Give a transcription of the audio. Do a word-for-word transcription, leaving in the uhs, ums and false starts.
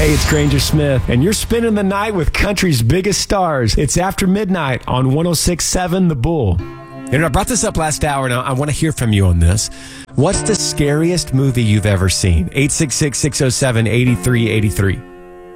Hey, it's Granger Smith, and you're spending the night with country's biggest stars. It's After Midnight on one oh six point seven The Bull. And I brought this up last hour, and I want to hear from you on this. What's the scariest movie you've ever seen? eight six six, six oh seven, eight three eight three.